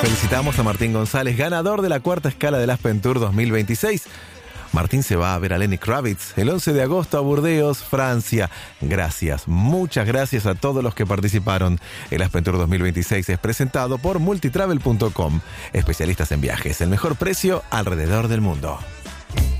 Felicitamos a Martín González, ganador de la cuarta escala del Aspen Tour 2026. Martín se va a ver a Lenny Kravitz el 11 de agosto a Burdeos, Francia. Gracias, muchas gracias a todos los que participaron. El Aspen Tour 2026 es presentado por multitravel.com. Especialistas en viajes, el mejor precio alrededor del mundo.